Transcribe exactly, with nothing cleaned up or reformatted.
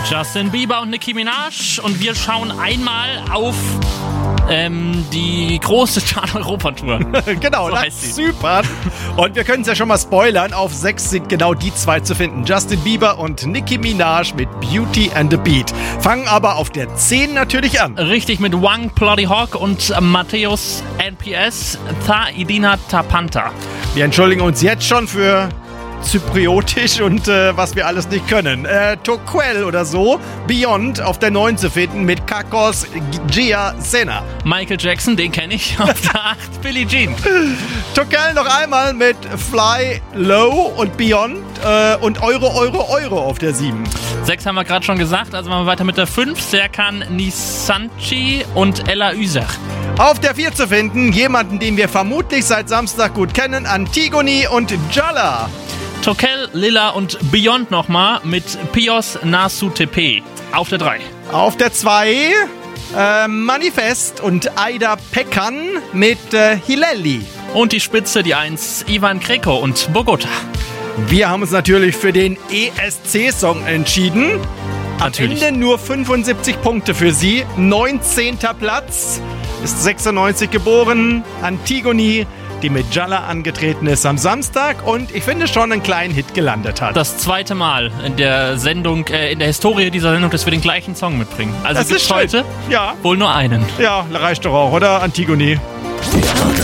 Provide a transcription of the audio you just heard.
Justin Bieber und Nicki Minaj. Und wir schauen einmal auf ähm, die große Chart-Europa-Tour. Genau, so nach heißt sie. Zypern. Und wir können es ja schon mal spoilern. Auf sechs sind genau die zwei zu finden. Justin Bieber und Nicki Minaj mit Beauty and the Beat. Fangen aber auf der zehn natürlich an. Richtig, mit Wang Ploddy Hawk und Matthäus N P S Tha Idina Tapanta. Wir entschuldigen uns jetzt schon für Zypriotisch und äh, was wir alles nicht können. Äh, Toquel oder so, Beyond auf der neun zu finden mit Kakos Gia Sena. Michael Jackson, den kenne ich, auf der acht Billie Jean. Toquel noch einmal mit Fly Low und Beyond äh, und Euro, Euro, Euro auf der sieben. sechs haben wir gerade schon gesagt, also machen wir weiter mit der fünf. Serkan Nisanchi und Ella Üser. Auf der vier zu finden, jemanden, den wir vermutlich seit Samstag gut kennen, Antigone und Jalla. Toquel, Lilla und Beyond nochmal mit Pios Nasu Tepe. Auf der drei. Auf der zwei äh, Manifest und Aida Pekkan mit äh, Hileli. Und die Spitze, die eins, Ivan Greco und Bogota. Wir haben uns natürlich für den E S C-Song entschieden. Am Natürlich. Ende nur fünfundsiebzig Punkte für sie. neunzehnter Platz. Ist sechsundneunzig geboren. Antigone, die mit Jalla angetreten ist am Samstag und ich finde schon einen kleinen Hit gelandet hat. Das zweite Mal in der Sendung, äh, in der Historie dieser Sendung, dass wir den gleichen Song mitbringen. Also Das gibt's ist schön. heute Ja. wohl nur einen. Ja, reicht doch auch, oder? Antigone. Die